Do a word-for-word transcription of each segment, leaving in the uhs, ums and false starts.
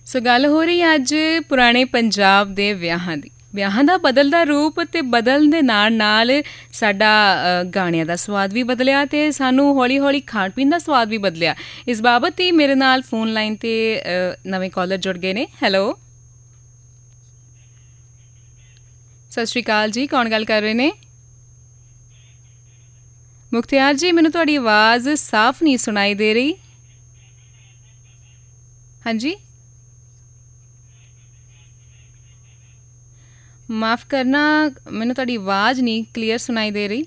ਸੋ ਗੱਲ ਹੋ ਰਹੀ ਅੱਜ ਪੁਰਾਣੇ ਪੰਜਾਬ ਦੇ ਵਿਆਹਾਂ ਦੀ। ਵਿਆਹਾਂ ਦਾ ਬਦਲਦਾ ਰੂਪ ਅਤੇ ਬਦਲਣ ਦੇ ਨਾਲ ਨਾਲ ਸਾਡਾ ਗਾਣਿਆਂ ਦਾ ਸਵਾਦ ਵੀ ਬਦਲਿਆ ਅਤੇ ਸਾਨੂੰ ਹੌਲੀ ਹੌਲੀ ਖਾਣ ਪੀਣ ਦਾ ਸਵਾਦ ਵੀ ਬਦਲਿਆ। ਇਸ ਬਾਬਤ ਹੀ ਮੇਰੇ ਨਾਲ ਫੋਨ ਲਾਈਨ 'ਤੇ ਨਵੇਂ ਕਾਲਰ ਜੁੜ ਗਏ ਨੇ। ਹੈਲੋ, ਸਤਿ ਸ਼੍ਰੀ ਅਕਾਲ ਜੀ, ਕੌਣ ਗੱਲ ਕਰ ਰਹੇ ਨੇ? ਮੁਖਤਿਆਰ ਜੀ, ਮੈਨੂੰ ਤੁਹਾਡੀ ਆਵਾਜ਼ ਸਾਫ਼ ਨਹੀਂ ਸੁਣਾਈ ਦੇ ਰਹੀ। ਹਾਂਜੀ, ਮਾफ़ ਕਰਨਾ, ਮੈਨੂੰ ਤੁਹਾਡੀ ਆਵਾਜ਼ ਨਹੀਂ ਕਲੀਅਰ ਸੁਣਾਈ ਦੇ ਰਹੀ।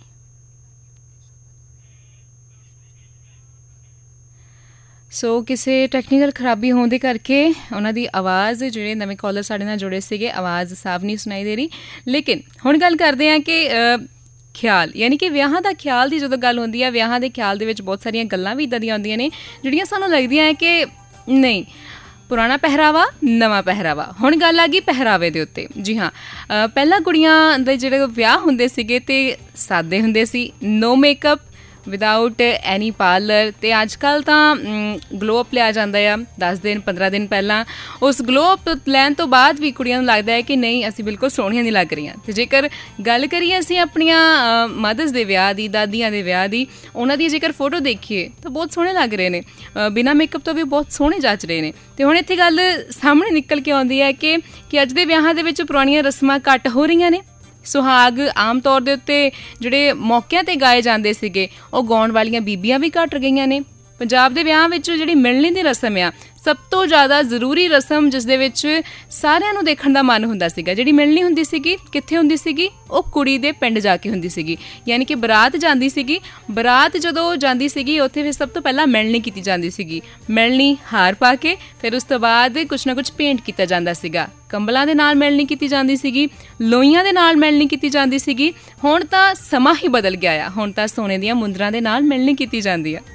ਸੋ ਕਿਸੇ ਟੈਕਨੀਕਲ ਖਰਾਬੀ ਹੋਣ ਦੇ ਕਰਕੇ ਉਹਨਾਂ ਦੀ ਆਵਾਜ਼, ਜਿਹੜੇ ਨਵੇਂ ਕਾਲਰ ਸਾਡੇ ਨਾਲ ਜੁੜੇ ਸੀਗੇ, ਆਵਾਜ਼ ਸਾਫ਼ ਨਹੀਂ ਸੁਣਾਈ ਦੇ ਰਹੀ। ਲੇਕਿਨ ਹੁਣ ਗੱਲ ਕਰਦੇ ਹਾਂ ਕਿ ਖਿਆਲ, ਯਾਨੀ ਕਿ ਵਿਆਹਾਂ ਦਾ ਖਿਆਲ ਦੀ ਜਦੋਂ ਗੱਲ ਹੁੰਦੀ ਹੈ, ਵਿਆਹਾਂ ਦੇ ਖਿਆਲ ਦੇ ਵਿੱਚ ਬਹੁਤ ਸਾਰੀਆਂ ਗੱਲਾਂ ਵੀ ਇੱਦਾਂ ਦੀਆਂ ਆਉਂਦੀਆਂ ਨੇ ਜਿਹੜੀਆਂ ਸਾਨੂੰ ਲੱਗਦੀਆਂ ਹੈ ਕਿ ਨਹੀਂ, ਪੁਰਾਣਾ ਪਹਿਰਾਵਾ, ਨਵਾਂ ਪਹਿਰਾਵਾ। ਹੁਣ ਗੱਲ ਆ ਗਈ ਪਹਿਰਾਵੇ ਦੇ ਉੱਤੇ। ਜੀ ਹਾਂ, ਪਹਿਲਾਂ ਕੁੜੀਆਂ ਦੇ ਜਿਹੜੇ ਵਿਆਹ ਹੁੰਦੇ ਸੀਗੇ ਤੇ ਸਾਦੇ ਹੁੰਦੇ ਸੀ, ਨੋ ਮੇਕਅਪ, ਵਿਦਾਊਟ ਐਨੀ ਪਾਰਲਰ। ਅਤੇ ਅੱਜ ਕੱਲ੍ਹ ਤਾਂ ਗਲੋ ਅਪ ਲਿਆ ਜਾਂਦਾ ਆ ਦਸ ਦਿਨ ਪੰਦਰਾਂ ਦਿਨ ਪਹਿਲਾਂ। ਉਸ ਗਲੋ ਅਪ ਲੈਣ ਤੋਂ ਬਾਅਦ ਵੀ ਕੁੜੀਆਂ ਨੂੰ ਲੱਗਦਾ ਹੈ ਕਿ ਨਹੀਂ, ਅਸੀਂ ਬਿਲਕੁਲ ਸੋਹਣੀਆਂ ਨਹੀਂ ਲੱਗ ਰਹੀਆਂ। ਅਤੇ ਜੇਕਰ ਗੱਲ ਕਰੀਏ ਅਸੀਂ ਆਪਣੀਆਂ ਮਦਰਸ ਦੇ ਵਿਆਹ ਦੀ, ਦਾਦੀਆਂ ਦੇ ਵਿਆਹ ਦੀ, ਉਹਨਾਂ ਦੀ ਜੇਕਰ ਫੋਟੋ ਦੇਖੀਏ ਤਾਂ ਬਹੁਤ ਸੋਹਣੇ ਲੱਗ ਰਹੇ ਨੇ, ਬਿਨਾਂ ਮੇਕਅਪ ਤੋਂ ਵੀ ਬਹੁਤ ਸੋਹਣੇ ਜੱਚ ਰਹੇ ਨੇ। ਅਤੇ ਹੁਣ ਇੱਥੇ ਗੱਲ ਸਾਹਮਣੇ ਨਿਕਲ ਕੇ ਆਉਂਦੀ ਹੈ ਕਿ ਕਿ ਅੱਜ ਦੇ ਵਿਆਹਾਂ ਦੇ ਵਿੱਚ ਪੁਰਾਣੀਆਂ ਰਸਮਾਂ ਘੱਟ ਹੋ ਰਹੀਆਂ ਨੇ। ਸੁਹਾਗ ਆਮ ਤੌਰ ਦੇ ਉੱਤੇ ਜਿਹੜੇ ਮੌਕਿਆਂ 'ਤੇ ਗਾਏ ਜਾਂਦੇ ਸੀਗੇ, ਉਹ ਗਾਉਣ ਵਾਲੀਆਂ ਬੀਬੀਆਂ ਵੀ ਘੱਟ ਗਈਆਂ ਨੇ। ਪੰਜਾਬ ਦੇ ਵਿਆਹਾਂ ਵਿੱਚ ਜਿਹੜੀ ਮਿਲਣੀ ਦੀ ਰਸਮ ਆ, ਸਭ ਤੋਂ ਜ਼ਿਆਦਾ ਜ਼ਰੂਰੀ ਰਸਮ, ਜਿਸ ਦੇ ਵਿੱਚ ਸਾਰਿਆਂ ਨੂੰ ਦੇਖਣ ਦਾ ਮਨ ਹੁੰਦਾ ਸੀਗਾ, ਜਿਹੜੀ ਮਿਲਣੀ ਹੁੰਦੀ ਸੀਗੀ, ਕਿੱਥੇ ਹੁੰਦੀ ਸੀਗੀ? ਉਹ ਕੁੜੀ ਦੇ ਪਿੰਡ ਜਾ ਕੇ ਹੁੰਦੀ ਸੀਗੀ। ਯਾਨੀ ਕਿ ਬਰਾਤ ਜਾਂਦੀ ਸੀਗੀ, ਬਰਾਤ ਜਦੋਂ ਜਾਂਦੀ ਸੀਗੀ ਉੱਥੇ ਫਿਰ ਸਭ ਤੋਂ ਪਹਿਲਾਂ ਮਿਲਣੀ ਕੀਤੀ ਜਾਂਦੀ ਸੀਗੀ। ਮਿਲਣੀ ਹਾਰ ਪਾ ਕੇ, ਫਿਰ ਉਸ ਤੋਂ ਬਾਅਦ ਕੁਛ ਨਾ ਕੁਛ ਭੇਂਟ ਕੀਤਾ ਜਾਂਦਾ ਸੀਗਾ। ਕੰਬਲਾਂ ਦੇ ਨਾਲ ਮਿਲਣੀ ਕੀਤੀ ਜਾਂਦੀ ਸੀਗੀ, ਲੋਈਆਂ ਦੇ ਨਾਲ ਮਿਲਣੀ ਕੀਤੀ ਜਾਂਦੀ ਸੀਗੀ। ਹੁਣ ਤਾਂ ਸਮਾਂ ਹੀ ਬਦਲ ਗਿਆ ਆ, ਹੁਣ ਤਾਂ ਸੋਨੇ ਦੀਆਂ ਮੁੰਦਰਾਂ ਦੇ ਨਾਲ ਮਿਲਣੀ ਕੀਤੀ ਜਾਂਦੀ ਆ।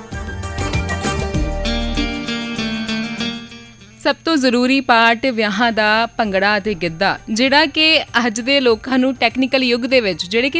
ਸਭ ਤੋਂ ਜ਼ਰੂਰੀ ਪਾਰਟ ਵਿਆਹਾਂ ਦਾ ਭੰਗੜਾ ਅਤੇ ਗਿੱਧਾ, ਜਿਹੜਾ ਕਿ ਅੱਜ ਦੇ ਲੋਕਾਂ ਨੂੰ ਟੈਕਨੀਕਲ ਯੁੱਗ ਦੇ ਵਿੱਚ, ਜਿਹੜੇ ਕਿ